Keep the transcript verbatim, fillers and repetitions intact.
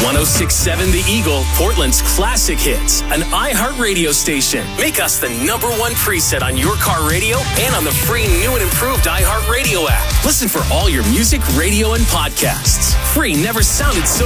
one oh six point seven The Eagle, Portland's classic hits, an iHeart radio station. Make us the number one preset on your car radio and on the free new and improved iHeart Radio app. Listen for all your music, radio, and podcasts. Free never sounded so